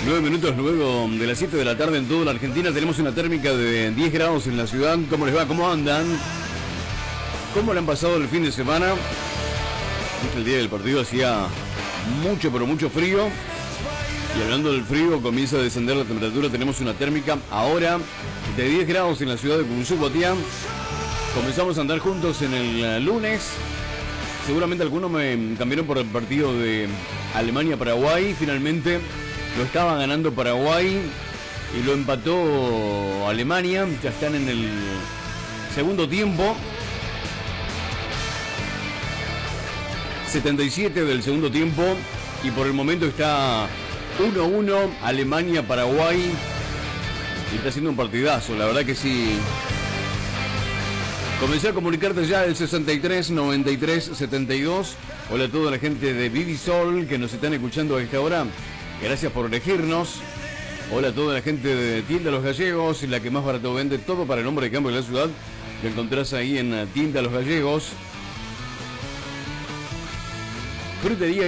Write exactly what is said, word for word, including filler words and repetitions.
Nueve minutos luego de las siete de la tarde en toda la Argentina. Tenemos una térmica de diez grados en la ciudad. ¿Cómo les va? ¿Cómo andan? ¿Cómo le han pasado el fin de semana? El día del partido hacía mucho, pero mucho frío. Y hablando del frío, comienza a descender la temperatura. Tenemos una térmica ahora de diez grados en la ciudad de Cunzupatia. Comenzamos a andar juntos en el lunes. Seguramente algunos me cambiaron por el partido de Alemania-Paraguay. Finalmente lo estaba ganando Paraguay y lo empató Alemania. Ya están en el segundo tiempo. setenta y siete del segundo tiempo. Y por el momento está uno a uno Alemania-Paraguay. Y está haciendo un partidazo, la verdad que sí. Comencé a comunicarte ya el sesenta y tres noventa y tres setenta y dos. Hola a toda la gente de Vivisol que nos están escuchando a esta hora. Gracias por elegirnos. Hola a toda la gente de Tienda Los Gallegos, la que más barato vende todo para el hombre de campo de la ciudad. Lo encontrás ahí en Tienda Los Gallegos. Frutería